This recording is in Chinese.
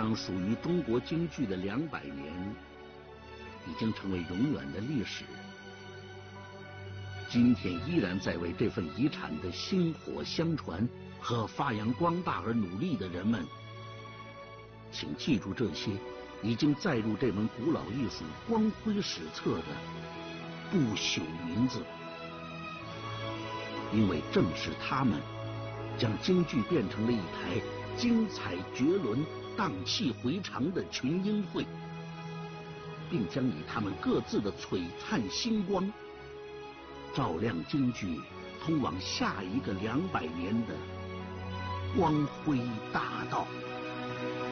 将属于中国京剧的200年，已经成为永远的历史。今天依然在为这份遗产的薪火相传和发扬光大而努力的人们，请记住这些已经载入这门古老艺术光辉史册的不朽名字，因为正是他们将京剧变成了一台精彩绝伦、荡气回肠的群英会，并将以他们各自的璀璨星光照亮京剧通往下一个200年的光辉大道。